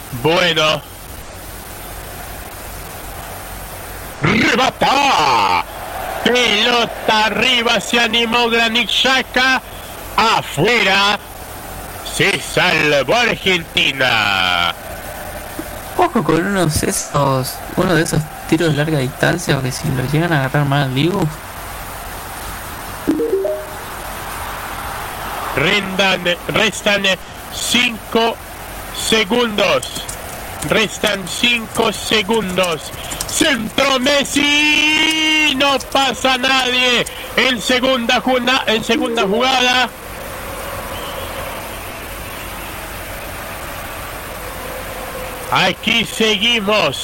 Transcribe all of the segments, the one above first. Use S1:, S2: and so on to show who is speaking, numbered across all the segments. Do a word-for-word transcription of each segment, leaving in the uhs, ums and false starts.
S1: Bueno. ¡Rebata! Pelota arriba, se animó Granit Xhaka. Afuera. Se salvó Argentina.
S2: Ojo con unos esos, uno de esos tiros de larga distancia, porque si lo llegan a agarrar mal vivo.
S1: Rendan, restan cinco segundos. Restan cinco segundos. Centro Messi. No pasa nadie. En segunda, juna, en segunda jugada. Aquí seguimos.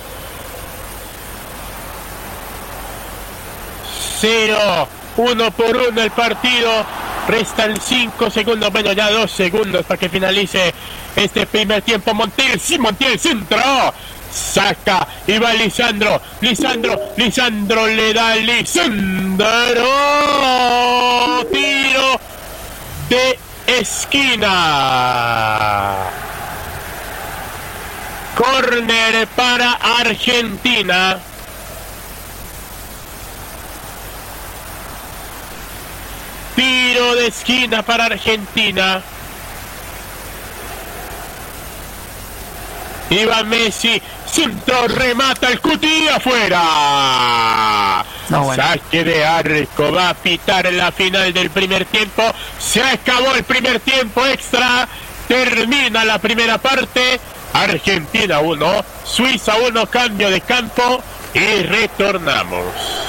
S1: Cero. Uno por uno el partido. Restan cinco segundos. Bueno, ya dos segundos para que finalice este primer tiempo. Montiel, sí, Montiel, centro. Saca y va Lisandro. Lisandro, Lisandro le da a Lisandro. Tiro de esquina. Corner para Argentina. Tiro de esquina para Argentina. Iba Messi, centro, remata el Cuti, afuera.
S2: No, bueno.
S1: Saque de arco, va a pitar en la final del primer tiempo. Se acabó el primer tiempo extra. Termina la primera parte. Argentina uno, Suiza uno, cambio de campo y retornamos.